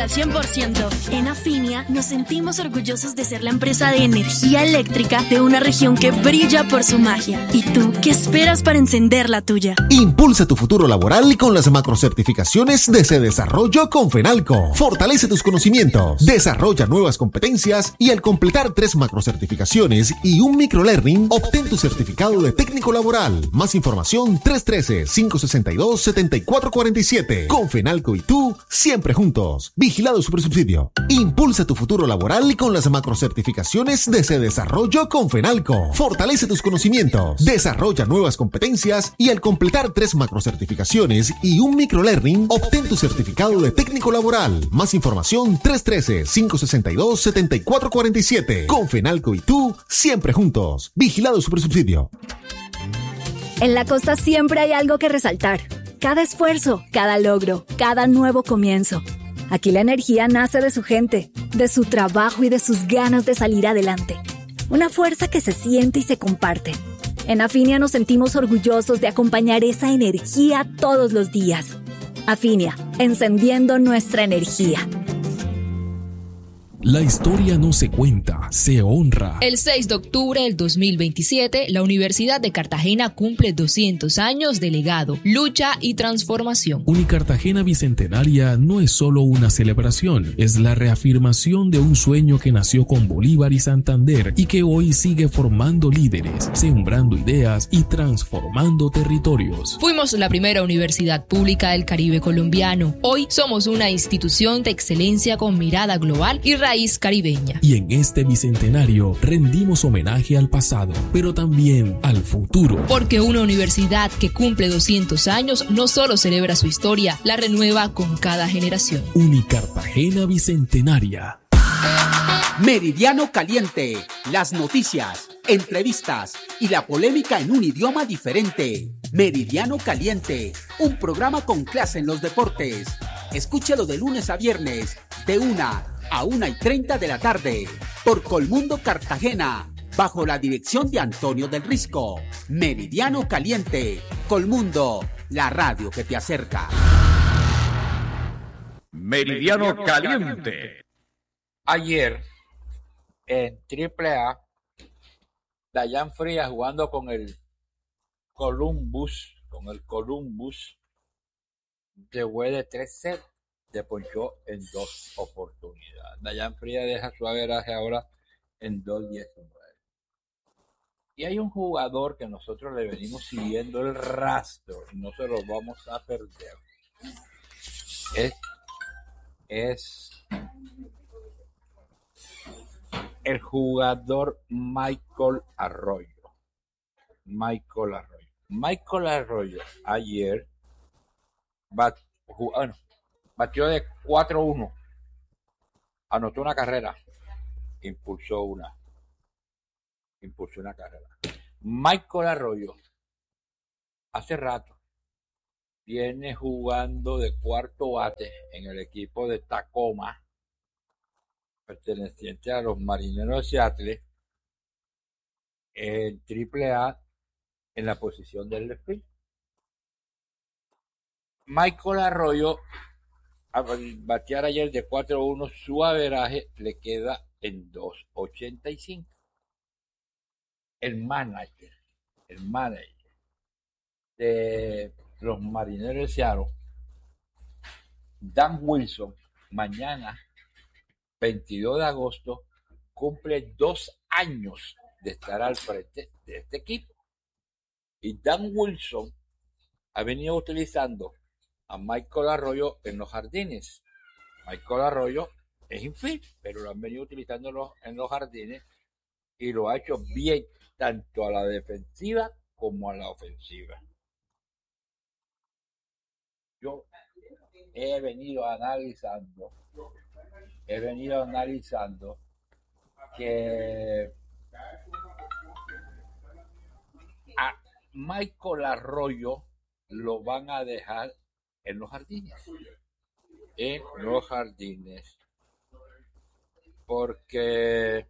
al 100%. En Afinia nos sentimos orgullosos de ser la empresa de energía eléctrica de una región que brilla por su magia. ¿Y tú qué esperas para encender la tuya? Impulsa tu futuro laboral con las macrocertificaciones de Se Desarrollo con Fenalco. Fortalece tus conocimientos, desarrolla nuevas competencias y al completar 3 macrocertificaciones y un microlearning, obtén tu certificado de técnico laboral. Más información 313-562-7447. Con Fenalco y tú, siempre juntos. Vigilado Supersubsidio. Impulsa tu futuro laboral con las macrocertificaciones de Se Desarrollo con Fenalco. Fortalece tus conocimientos, desarrolla nuevas competencias y al completar 3 macrocertificaciones y un microlearning, obtén tu certificado de técnico laboral. Más información 313-562-7447. Con Fenalco y tú, siempre juntos. Vigilado Supersubsidio. En la costa siempre hay algo que resaltar. Cada esfuerzo, cada logro, cada nuevo comienzo. Aquí la energía nace de su gente, de su trabajo y de sus ganas de salir adelante. Una fuerza que se siente y se comparte. En Afinia nos sentimos orgullosos de acompañar esa energía todos los días. Afinia, encendiendo nuestra energía. La historia no se cuenta, se honra. El 6 de octubre del 2027, la Universidad de Cartagena cumple 200 años de legado, lucha y transformación. Unicartagena Bicentenaria no es solo una celebración, es la reafirmación de un sueño que nació con Bolívar y Santander y que hoy sigue formando líderes, sembrando ideas y transformando territorios. Fuimos la primera universidad pública del Caribe colombiano. Hoy somos una institución de excelencia con mirada global y raíz caribeña. Y en este bicentenario rendimos homenaje al pasado, pero también al futuro. Porque una universidad que cumple 200 años no solo celebra su historia, la renueva con cada generación. Unicartagena Bicentenaria. Meridiano Caliente, las noticias, entrevistas y la polémica en un idioma diferente. Meridiano Caliente, un programa con clase en los deportes. Escúchalo de lunes a viernes, de 1 a 1:30 de la tarde, por Colmundo Cartagena, bajo la dirección de Antonio del Risco. Meridiano Caliente, Colmundo, la radio que te acerca. Meridiano Caliente. Ayer, en AAA, Dayan Frías jugando con el Columbus, llegó de 3-0. Se ponchó en 2 oportunidades. Dayan Frías deja su averaje ahora en 2.19. Y hay un jugador que nosotros le venimos siguiendo el rastro y no se lo vamos a perder. Es el jugador Michael Arroyo. Michael Arroyo ayer batió de 4-1, anotó una carrera, impulsó una carrera. Michael Arroyo hace rato viene jugando de cuarto bate en el equipo de Tacoma, perteneciente a los Marineros de Seattle, en AAA, en la posición del left field. Michael Arroyo, al batear ayer de 4-1, su averaje le queda en 2.85. El manager de los Marineros de Seattle, Dan Wilson, mañana 22 de agosto cumple 2 años de estar al frente de este equipo. Y Dan Wilson ha venido utilizando a Michael Arroyo en los jardines. Michael Arroyo es infield, pero lo han venido utilizando en los jardines y lo ha hecho bien, tanto a la defensiva como a la ofensiva. Yo he venido analizando que a Michael Arroyo lo van a dejar en los jardines, porque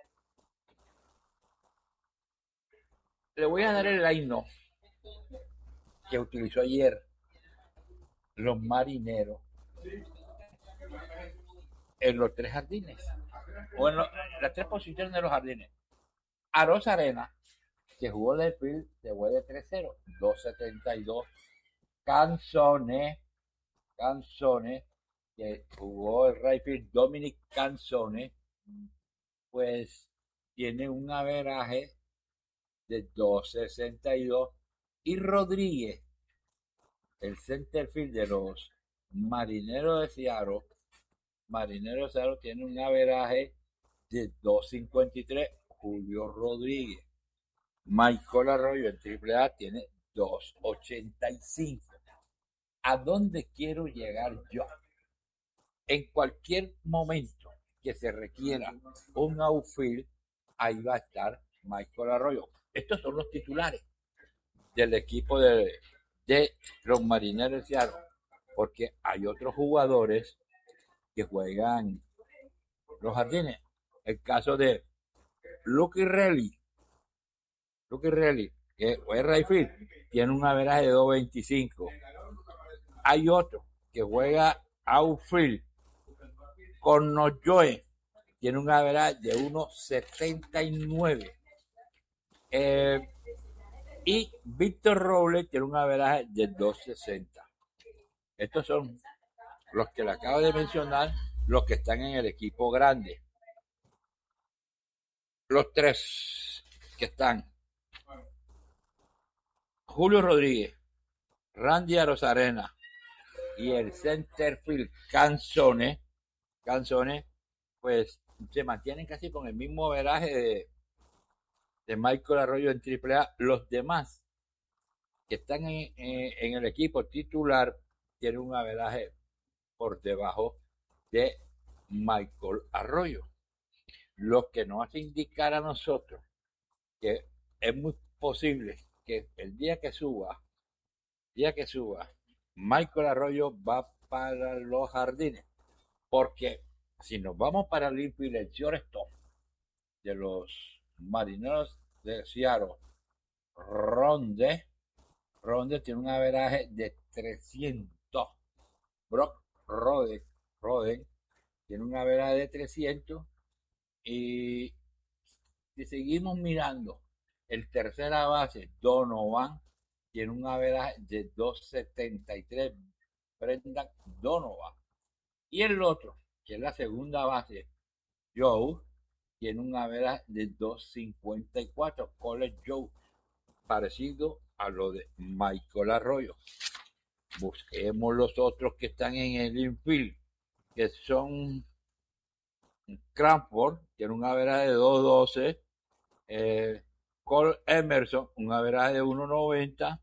le voy a dar el line que utilizó ayer los Marineros en los tres jardines, o en las tres posiciones de los jardines. Arozarena, que jugó de field, se fue de 3-0, 2.72. Canzone, que jugó el right field, Dominic Canzone, pues tiene un averaje de 2.62. Y Rodríguez, el center field de los Marineros de Seattle, tiene un averaje de 2.53. Julio Rodríguez. Michael Arroyo en AAA tiene 2.85. ¿A dónde quiero llegar yo? En cualquier momento que se requiera un outfield, ahí va a estar Michael Arroyo. Estos son los titulares del equipo de los Marineros de Seattle, porque hay otros jugadores que juegan los jardines. El caso de Lucky Relly, que es right field, tiene un averaje de 2.25. Hay otro que juega outfield con Nojoe, tiene un averaje de 1.79. Y Víctor Robles tiene un averaje de 2.60. Estos son los que le acabo de mencionar, los que están en el equipo grande. Los tres que están: Julio Rodríguez, Randy Arozarena y el centerfield Canzone, pues se mantienen casi con el mismo averaje de Michael Arroyo en AAA. Los demás que están en el equipo titular tienen un averaje por debajo de Michael Arroyo. Lo que nos hace indicar a nosotros que es muy posible que el día que suba, Michael Arroyo va para los jardines. Porque si nos vamos para el infield, el shortstop de los Marineros de Seattle, Ronde tiene un averaje de 300. Brock Roden tiene un averaje de 300. Y si seguimos mirando, el tercera base, Donovan, tiene un averaje de 2.73. Brendan Donovan. Y el otro, que es la segunda base, Joe, tiene un averaje de 2.54. College Joe, parecido a lo de Michael Arroyo. Busquemos los otros que están en el infield, que son Cranford, tiene un averaje de 2.12. Cole Emerson, un averaje de 1.90.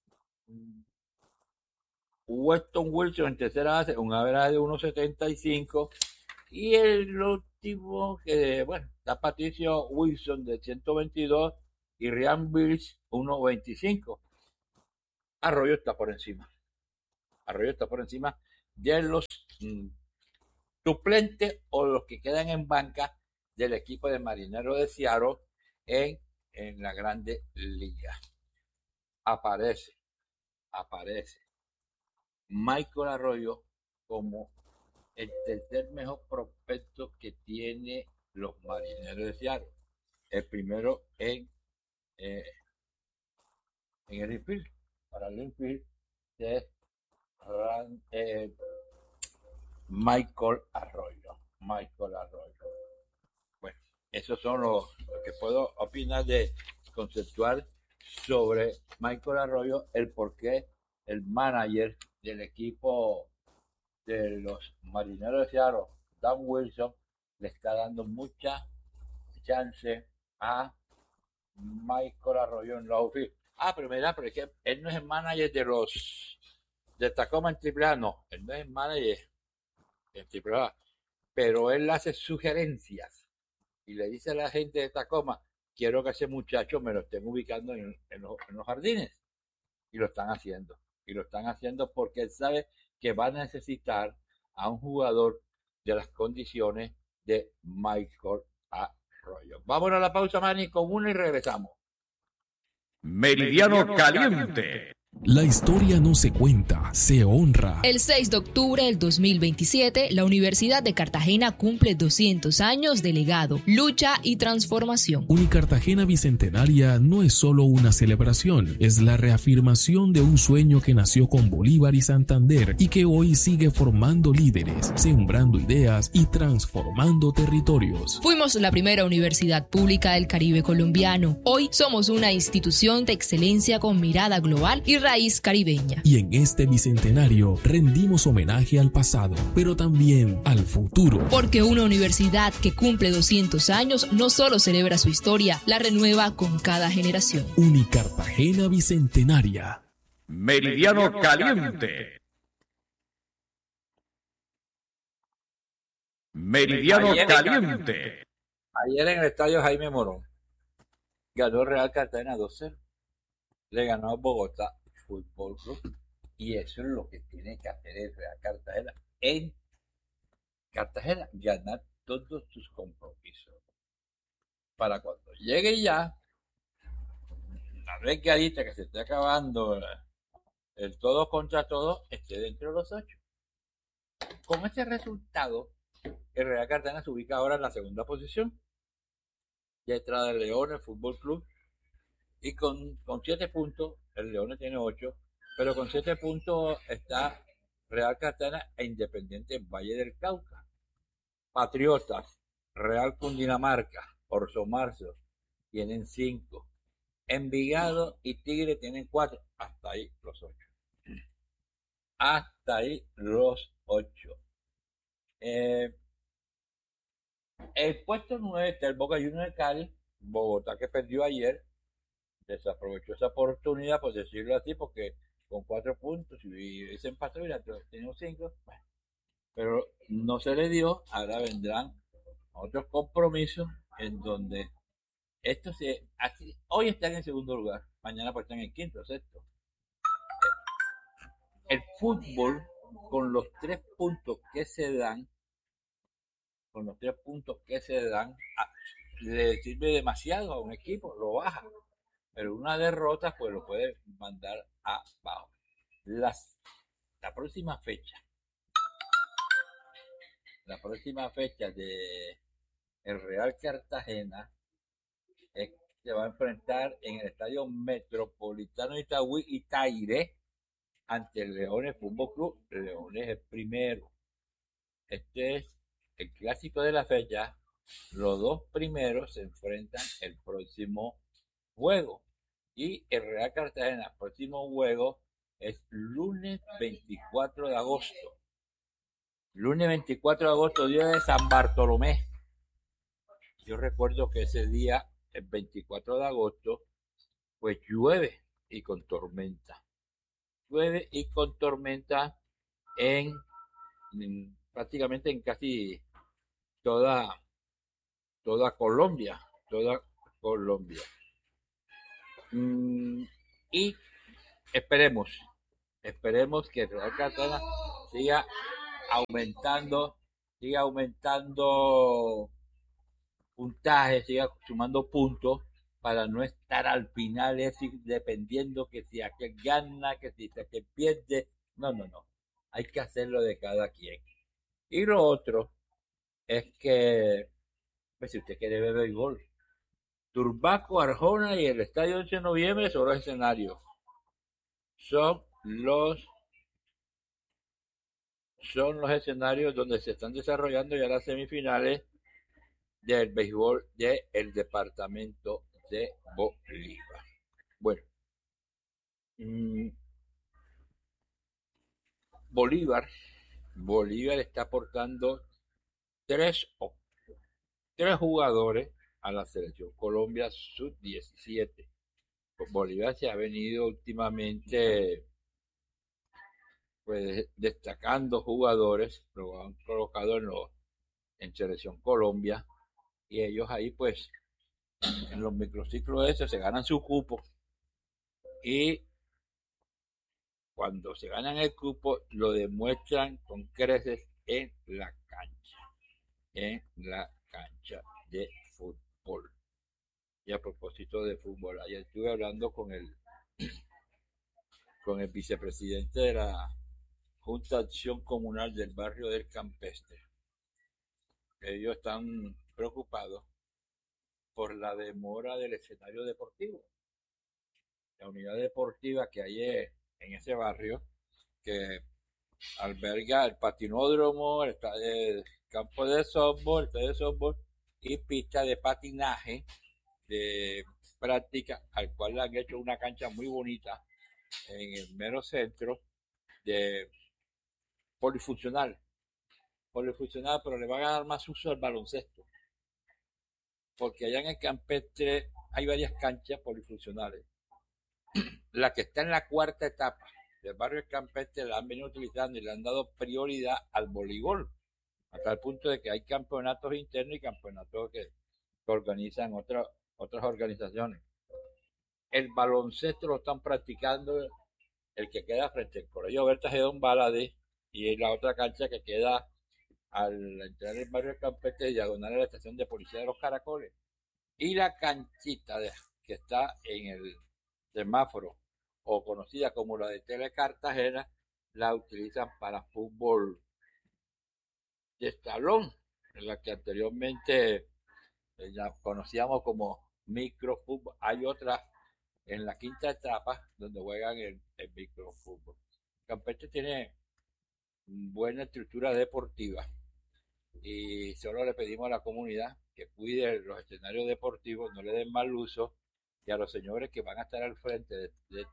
Weston Wilson en tercera base, un averaje de 1.75. Y el último, que bueno, está Patricio Wilson de 122 y Ryan Bills 1.25. Arroyo está por encima de los suplentes o los que quedan en banca del equipo de Marineros de Seattle en la Grande Liga. Aparece Michael Arroyo como el tercer mejor prospecto que tiene los Marineros de Seattle. El primero en el infield. Para el infield es Michael Arroyo. Bueno, esos son los que puedo opinar de conceptual sobre Michael Arroyo, el porqué el manager del equipo de los Marineros de Seattle, Dan Wilson, le está dando mucha chance a Michael Arroyo en la outfield. Pero mira, pero es que él no es el manager de Tacoma en AAA, no, él no es el manager en AAA, pero él hace sugerencias y le dice a la gente de Tacoma: quiero que ese muchacho me lo estén ubicando en los jardines, y lo están haciendo porque él sabe que va a necesitar a un jugador de las condiciones de Michael Arroyo. Vamos a la pausa, Manny, con una y regresamos. Meridiano Caliente. La historia no se cuenta, se honra. El 6 de octubre del 2027, la Universidad de Cartagena cumple 200 años de legado, lucha y transformación. Unicartagena Bicentenaria no es solo una celebración, es la reafirmación de un sueño que nació con Bolívar y Santander y que hoy sigue formando líderes, sembrando ideas y transformando territorios. Fuimos la primera universidad pública del Caribe colombiano. Hoy somos una institución de excelencia con mirada global y raíz caribeña. Y en este bicentenario rendimos homenaje al pasado, pero también al futuro. Porque una universidad que cumple 200 años no solo celebra su historia, la renueva con cada generación. Unicartagena Bicentenaria. Meridiano Caliente. Meridiano Caliente. Ayer en el estadio Jaime Morón ganó Real Cartagena 2-0. Le ganó a Bogotá Fútbol Club. Y eso es lo que tiene que hacer el Real Cartagena. En Cartagena, ganar todos sus compromisos. Para cuando llegue ya, la regadita que se esté acabando, el todo contra todo, esté dentro de los 8. Con este resultado, el Real Cartagena se ubica ahora en la segunda posición, detrás del Leones Fútbol Club, y con 7 puntos, el Leones tiene 8, pero con 7 puntos está Real Cartagena e Independiente Valle del Cauca. Patriotas, Real Cundinamarca, Orso Marzo tienen 5. Envigado y Tigre tienen 4. Hasta ahí los 8. Hasta ahí los 8. El puesto 9 está el Boca Juniors de Cali. Bogotá, que perdió ayer, desaprovechó esa oportunidad, por decirlo así, porque con 4 puntos y se empató y la tenía 5. Bueno, pero no se le dio. Ahora vendrán otros compromisos en donde hoy están en segundo lugar, mañana pues están en quinto, sexto. El fútbol, con los 3 puntos que se dan, le sirve demasiado a un equipo, lo baja, pero una derrota pues lo puede mandar abajo. La próxima fecha de el Real Cartagena se va a enfrentar en el Estadio Metropolitano Itagüí y Tairé ante el Leones Fútbol Club. Leones es primero. Este es el clásico de la fecha. Los 2 primeros se enfrentan el próximo juego. Y el Real Cartagena, el próximo juego es lunes 24 de agosto. Lunes 24 de agosto, día de San Bartolomé. Yo recuerdo que ese día, el 24 de agosto, pues llueve y con tormenta. Llueve y con tormenta en prácticamente en casi toda Colombia. Y esperemos que el Real Cartagena siga aumentando puntaje, siga sumando puntos para no estar al final dependiendo que si aquel gana, que si aquel pierde. No. Hay que hacerlo de cada quien. Y lo otro es que, pues, si usted quiere ver béisbol, Turbaco, Arjona y el Estadio 11 de Noviembre son los escenarios. Son los escenarios donde se están desarrollando ya las semifinales del béisbol del departamento de Bolívar. Bueno, Bolívar está aportando 3 jugadores a la selección Colombia sub-17. Bolívar se ha venido últimamente pues destacando jugadores, lo han colocado en selección Colombia, y ellos ahí pues en los microciclos esos se ganan su cupo, y cuando se ganan el cupo lo demuestran con creces en la cancha de fútbol. Y a propósito de fútbol, ayer estuve hablando con con el vicepresidente de la Junta de Acción Comunal del barrio del Campestre. Ellos están preocupados por la demora del escenario deportivo. La unidad deportiva que hay en ese barrio, que alberga el patinódromo, el campo de softball, y pista de patinaje de práctica, al cual le han hecho una cancha muy bonita en el mero centro, de polifuncional, pero le van a dar más uso al baloncesto, porque allá en el Campestre hay varias canchas polifuncionales. La que está en la cuarta etapa del barrio del Campestre la han venido utilizando y le han dado prioridad al voleibol, hasta el punto de que hay campeonatos internos y campeonatos que organizan otras organizaciones. El baloncesto lo están practicando el que queda frente al Colegio Berta Gedón Baladé, y es la otra cancha que queda al entrar en el barrio del Campestre, diagonal a la estación de policía de los Caracoles. Y la canchita que está en el semáforo, o conocida como la de Tele Cartagena, la utilizan para fútbol de salón, en la que anteriormente ya conocíamos como microfútbol. Hay otra en la quinta etapa donde juegan el microfútbol. Campestre tiene buena estructura deportiva y solo le pedimos a la comunidad que cuide los escenarios deportivos, no le den mal uso, y a los señores que van a estar al frente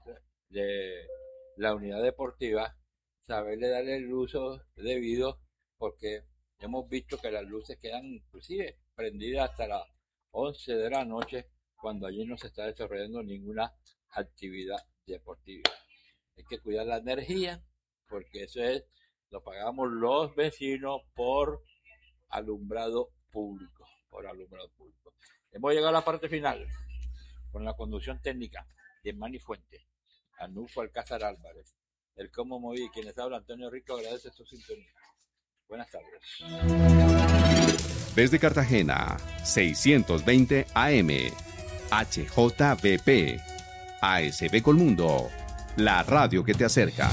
de la unidad deportiva, saberle darle el uso debido, porque hemos visto que las luces quedan inclusive prendidas hasta las 11 de la noche, cuando allí no se está desarrollando ninguna actividad deportiva. Hay que cuidar la energía, porque eso lo pagamos los vecinos por alumbrado público. Hemos llegado a la parte final, con la conducción técnica de Manny Fuentes, Anulfo Alcázar Álvarez, el Como Moví, quienes habla Antonio Rico, agradece su sintonía. Buenas tardes. Desde Cartagena, 620 AM, HJBP, ASB Colmundo, la radio que te acerca.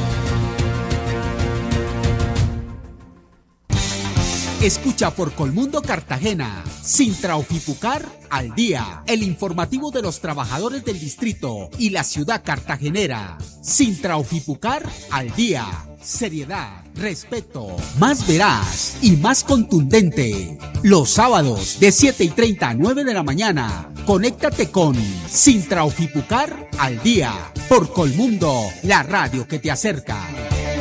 Escucha por Colmundo Cartagena, Sintraofipucar al día, el informativo de los trabajadores del distrito y la ciudad cartagenera. Sintraofipucar al día, seriedad, respeto, más veraz y más contundente. Los sábados de 7:30 a 9 de la mañana, conéctate con Sintraofipucar al día, por Colmundo, la radio que te acerca.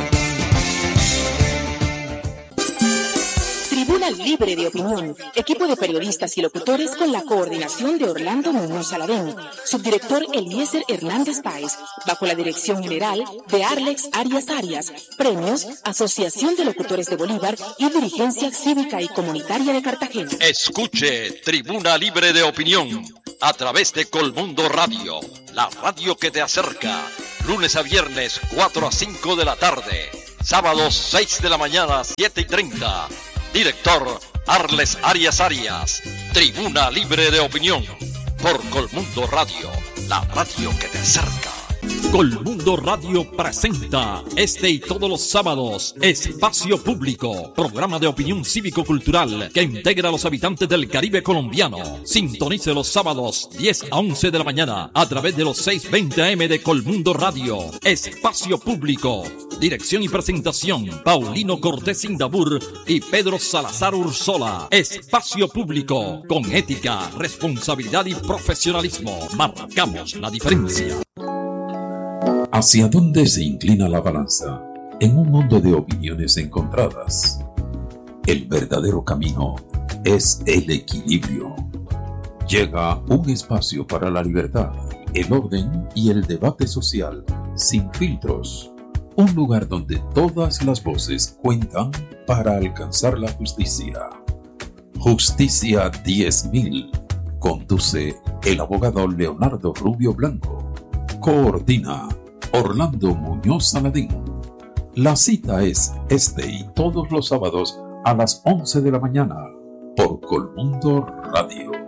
Tribuna Libre de Opinión, equipo de periodistas y locutores con la coordinación de Orlando Muñoz Saladén, subdirector Eliezer Hernández Páez, bajo la dirección general de Arlex Arias, premios Asociación de Locutores de Bolívar y Dirigencia Cívica y Comunitaria de Cartagena. Escuche Tribuna Libre de Opinión a través de Colmundo Radio, la radio que te acerca, lunes a viernes 4 a 5 de la tarde, sábados 6 de la mañana 7:30. Director Arles Arias, Tribuna Libre de Opinión, por Colmundo Radio, la radio que te acerca. Colmundo Radio presenta este y todos los sábados Espacio Público, programa de opinión cívico-cultural que integra a los habitantes del Caribe colombiano. Sintonice los sábados 10 a 11 de la mañana a través de los 620 AM de Colmundo Radio. Espacio Público. Dirección y presentación, Paulino Cortés Indabur y Pedro Salazar Ursola. Espacio Público, con ética, responsabilidad y profesionalismo. Marcamos la diferencia. ¿Hacia dónde se inclina la balanza en un mundo de opiniones encontradas? El verdadero camino es el equilibrio. Llega un espacio para la libertad, el orden y el debate social, sin filtros. Un lugar donde todas las voces cuentan para alcanzar la justicia. Justicia 10.000. Conduce el abogado Leonardo Rubio Blanco. Coordina Orlando Muñoz Saladín. La cita es este y todos los sábados a las 11 de la mañana por Colmundo Radio,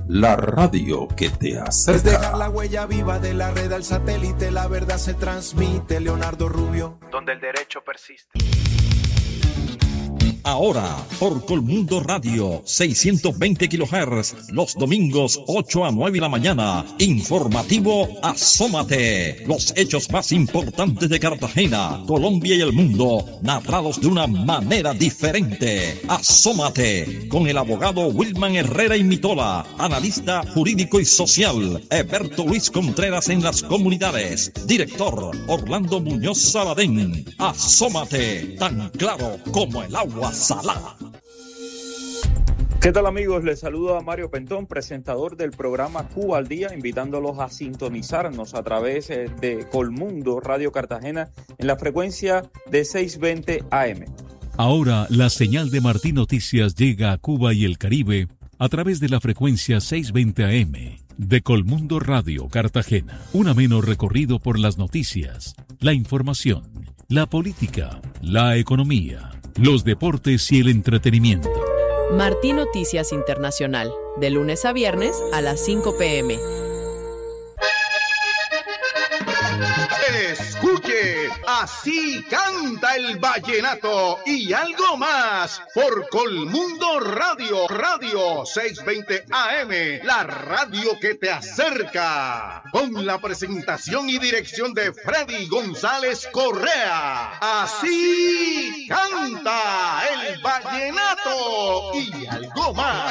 la radio que te acerca. Es dejar la huella viva de la red al satélite, la verdad se transmite. Leonardo Rubio, donde el derecho persiste. Ahora, por Colmundo Radio, 620 kHz, los domingos 8 a 9 de la mañana. Informativo Asómate. Los hechos más importantes de Cartagena, Colombia y el mundo, narrados de una manera diferente. Asómate, con el abogado Wilman Herrera y Mitola, analista jurídico y social, Eberto Luis Contreras en las comunidades, director Orlando Muñoz Saladén. Asómate, tan claro como el agua salada. ¿Qué tal, amigos? Les saludo a Mario Pentón, presentador del programa Cuba al Día, invitándolos a sintonizarnos a través de Colmundo Radio Cartagena en la frecuencia de 620 AM. Ahora la señal de Martín Noticias llega a Cuba y el Caribe a través de la frecuencia 620 AM de Colmundo Radio Cartagena. Un ameno recorrido por las noticias, la información, la política, la economía, los deportes y el entretenimiento. Martín Noticias Internacional, de lunes a viernes a las 5 p.m. Escuche, así canta el vallenato y algo más por Colmundo Radio, Radio 620 AM, la radio que te acerca, con la presentación y dirección de Freddy González Correa. Así canta el vallenato y algo más.